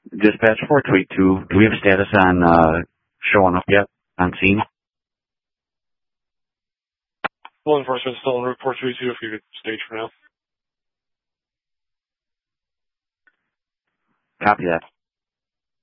Dispatch 432, do we have a status on showing up yet on scene? Law enforcement still on Route 432 if you could stage for now. Copy that.